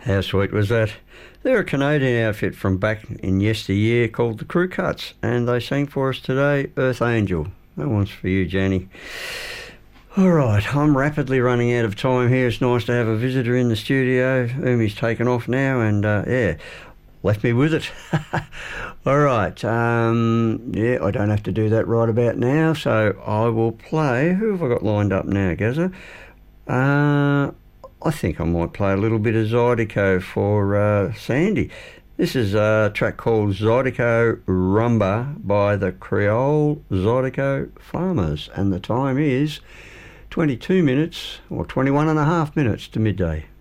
How sweet was that? They're a Canadian outfit from back in yesteryear called the Crew Cuts, and they sang for us today, Earth Angel. That one's for you, Jenny. All right, I'm rapidly running out of time here. It's nice to have a visitor in the studio. Umi's taken off now, and left me with it. All right, I don't have to do that right about now, so I will play. Who have I got lined up now, Gazza? I think I might play a little bit of Zydeco for Sandy. This is a track called Zydeco Rumba by the Creole Zydeco Farmers, and the time is 22 minutes or 21 and a half minutes to midday.